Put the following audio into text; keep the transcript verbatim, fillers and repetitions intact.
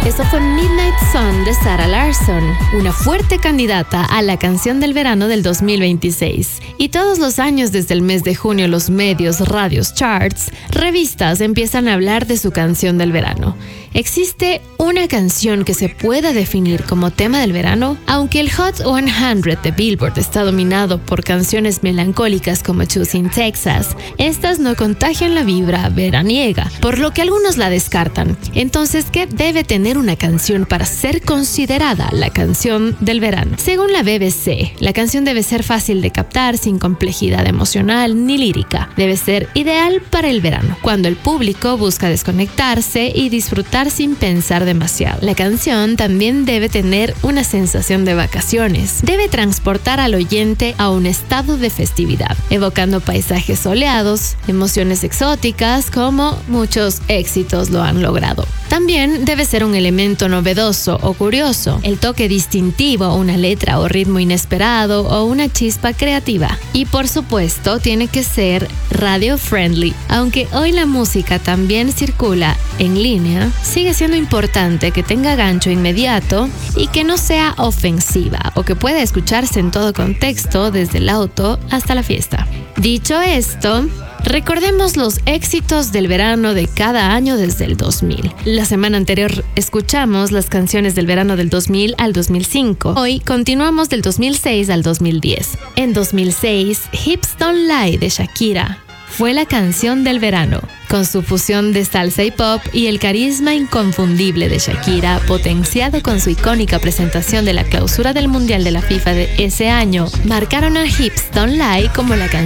Eso fue Midnight Sun de Sarah Larsson, una fuerte candidata a la canción del verano del dos mil veintiséis. Y todos los años desde el mes de junio los medios, radios, charts, revistas empiezan a hablar de su canción del verano. ¿Existe una canción que se pueda definir como tema del verano? Aunque el Hot cien de Billboard está dominado por canciones melancólicas como Choosing Texas, estas no contagian la vibra veraniega, por lo que algunos la descartan. Entonces, ¿qué debe tener una canción para ser considerada la canción del verano? Según la B B C, la canción debe ser fácil de captar, sin complejidad emocional ni lírica. Debe ser ideal para el verano, cuando el público busca desconectarse y disfrutar sin pensar demasiado. La canción también debe tener una sensación de vacaciones. Debe transportar al oyente a un estado de festividad, evocando paisajes soleados, emociones exóticas, como muchos éxitos lo han logrado. También debe ser un elemento novedoso o curioso, el toque distintivo, una letra o ritmo inesperado o una chispa creativa. Y por supuesto, tiene que ser radio friendly. Aunque hoy la música también circula en línea, sigue siendo importante que tenga gancho inmediato y que no sea ofensiva o que pueda escucharse en todo contexto, desde el auto hasta la fiesta. Dicho esto, recordemos los éxitos del verano de cada año desde el dos mil. La semana anterior escuchamos las canciones del verano del dos mil al dos mil cinco. Hoy continuamos del dos mil seis al dos mil diez. En dos mil seis, Hips Don't Lie de Shakira fue la canción del verano. Con su fusión de salsa y pop y el carisma inconfundible de Shakira, potenciado con su icónica presentación de la clausura del Mundial de la FIFA de ese año, marcaron a Hips Don't Lie como la canción